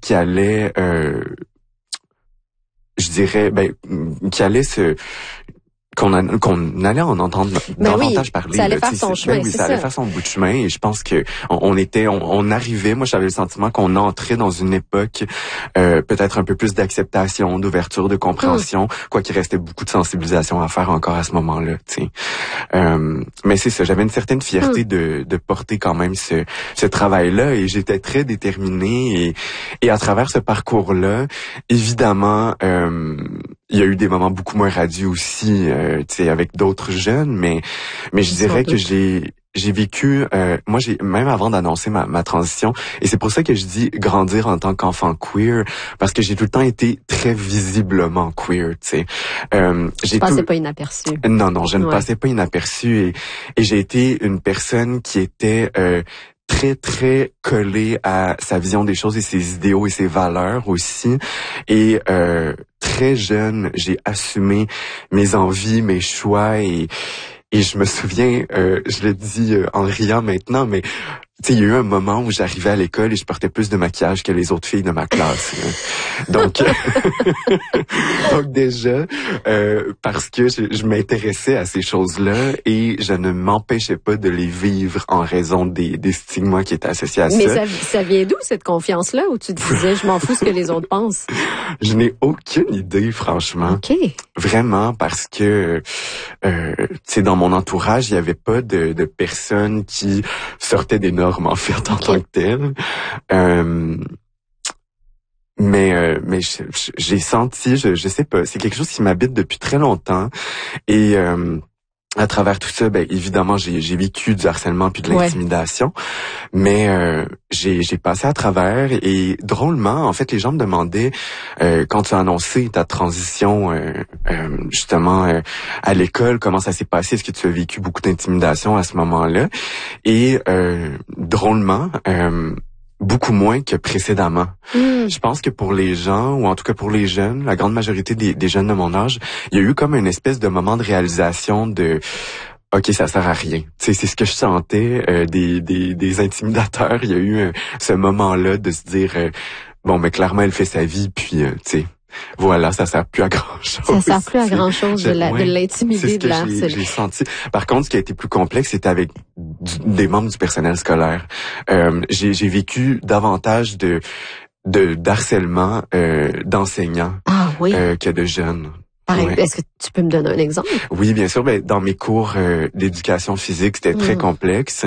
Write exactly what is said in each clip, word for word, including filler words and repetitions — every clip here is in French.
qui allait, euh, je dirais, ben, qui allait se qu'on a, qu'on allait en entendre ben davantage oui, parler. Ça allait là, faire son ben chemin, oui, c'est ça, ça. allait faire son bout de chemin et je pense que on, on était, on, on arrivait, moi j'avais le sentiment qu'on entrait dans une époque euh, peut-être un peu plus d'acceptation, d'ouverture, de compréhension, mm. quoi qu'il restait beaucoup de sensibilisation à faire encore à ce moment-là, tu sais. Euh, mais c'est ça, j'avais une certaine fierté mm. de, de porter quand même ce, ce travail-là et j'étais très déterminée et, et à travers ce parcours-là, évidemment, euh, il y a eu des moments beaucoup moins radieux aussi, euh, tu sais, avec d'autres jeunes, mais mais je dirais que j'ai j'ai vécu, euh, moi j'ai même avant d'annoncer ma, ma transition, et c'est pour ça que je dis grandir en tant qu'enfant queer, parce que j'ai tout le temps été très visiblement queer, tu sais. Euh, j'ai passais tout... pas inaperçu. Non, non, je ne ouais. passais pas inaperçu, et et j'ai été une personne qui était euh, très, très collé à sa vision des choses et ses idéaux et ses valeurs aussi. Et euh, très jeune, j'ai assumé mes envies, mes choix et et je me souviens, euh, je le dis euh, en riant maintenant, mais tu sais, il y a eu un moment où j'arrivais à l'école et je portais plus de maquillage que les autres filles de ma classe. donc, donc déjà, euh, parce que je, je m'intéressais à ces choses-là et je ne m'empêchais pas de les vivre en raison des, des stigmas qui étaient associés à Mais ça. Mais ça, ça vient d'où cette confiance-là où tu te disais, je m'en fous ce que les autres pensent? Je n'ai aucune idée, franchement. OK. Vraiment, parce que, euh, tu sais, dans mon entourage, il n'y avait pas de, de personnes qui sortaient des normes en fait en okay. tant que telle. Euh, mais euh, mais j'ai senti, je je sais pas, c'est quelque chose qui m'habite depuis très longtemps et euh, à travers tout ça, ben évidemment j'ai j'ai vécu du harcèlement puis de l'intimidation, ouais. mais euh, j'ai j'ai passé à travers et drôlement en fait les gens me demandaient euh, quand tu as annoncé ta transition euh, euh, justement euh, à l'école, comment ça s'est passé, est-ce que tu as vécu beaucoup d'intimidation à ce moment-là et euh, drôlement euh, beaucoup moins que précédemment. Mm. Je pense que pour les gens, ou en tout cas pour les jeunes, la grande majorité des, des jeunes de mon âge, il y a eu comme une espèce de moment de réalisation de « OK, ça sert à rien ». Tu sais, c'est ce que je sentais euh, des, des, des intimidateurs. Il y a eu euh, ce moment-là de se dire euh, « Bon, mais clairement, elle fait sa vie, puis, euh, tu sais, voilà, ça sert plus à grand-chose. » Ça sert plus à grand-chose de, la, ouais, de l'intimider, de la harceler. J'ai senti. Par contre, ce qui a été plus complexe, c'était avec du, des membres du personnel scolaire. Euh, j'ai, j'ai vécu davantage de de d'harcèlement euh, d'enseignants ah, oui. euh, que de jeunes. Pareil, ouais. Est-ce que tu peux me donner un exemple? Oui, bien sûr. Ben, dans mes cours euh, d'éducation physique, c'était mmh. très complexe,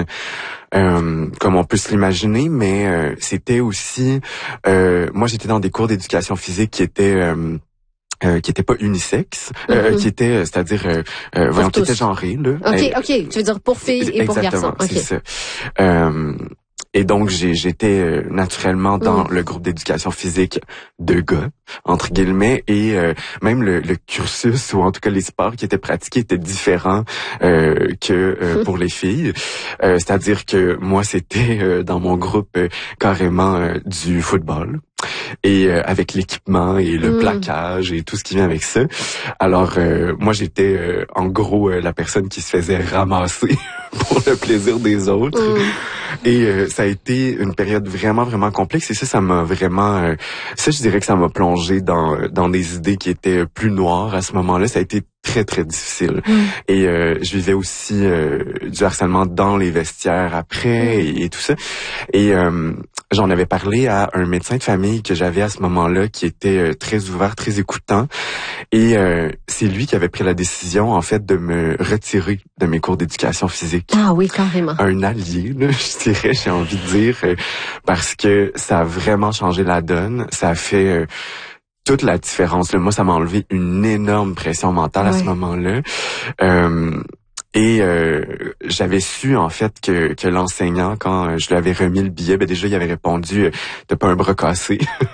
euh, comme on peut se l'imaginer, mais euh, c'était aussi... Euh, moi, j'étais dans des cours d'éducation physique qui étaient... Euh, Euh, qui était pas unisexe, euh, mm-hmm. qui était, c'est-à-dire, euh, euh, voyons, qui était genré, là. Ok, euh, ok, tu veux dire pour filles et pour garçons. Exactement, c'est ça. Euh, et donc, j'ai, j'étais euh, naturellement dans mm. le groupe d'éducation physique de gars, entre guillemets, et euh, même le, le cursus, ou en tout cas les sports qui étaient pratiqués étaient différents euh, que euh, pour les filles. Euh, c'est-à-dire que moi, c'était euh, dans mon groupe euh, carrément euh, du football. Et euh, avec l'équipement et le mmh. plaquage et tout ce qui vient avec ça. Alors, euh, moi, j'étais euh, en gros euh, la personne qui se faisait ramasser pour le plaisir des autres. Mmh. Et euh, ça a été une période vraiment, vraiment complexe. Et ça, ça m'a vraiment... Euh, ça, je dirais que ça m'a plongé dans dans des idées qui étaient plus noires à ce moment-là. Ça a été très, très difficile. Mmh. Et euh, je vivais aussi euh, du harcèlement dans les vestiaires après mmh. et, et tout ça. Et euh, j'en avais parlé à un médecin de famille que j'avais à ce moment-là qui était euh, très ouvert, très écoutant. Et euh, c'est lui qui avait pris la décision, en fait, de me retirer de mes cours d'éducation physique. Ah oui, carrément. Un allié, là, je dirais, j'ai envie de dire, euh, parce que ça a vraiment changé la donne. Ça a fait... Euh, toute la différence. Là. Moi, ça m'a enlevé une énorme pression mentale ouais. à ce moment-là. Euh, et euh, j'avais su, en fait, que, que l'enseignant, quand je lui avais remis le billet, ben déjà, il avait répondu « T'as pas un bras cassé ».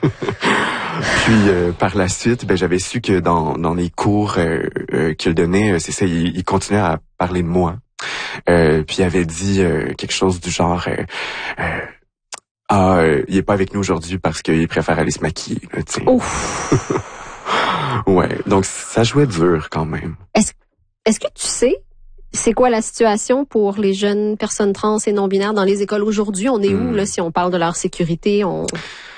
Puis, euh, par la suite, ben j'avais su que dans, dans les cours euh, euh, qu'il donnait, c'est ça, il, il continuait à parler de moi. Euh, puis, il avait dit euh, quelque chose du genre... Euh, euh, Ah, euh, il est pas avec nous aujourd'hui parce qu'il préfère aller se maquiller, là, tu sais. Ouf. Ouais, donc ça jouait dur quand même. Est-ce, est-ce que tu sais, c'est quoi la situation pour les jeunes personnes trans et non-binaires dans les écoles aujourd'hui? On est mmh. où, là, si on parle de leur sécurité? On...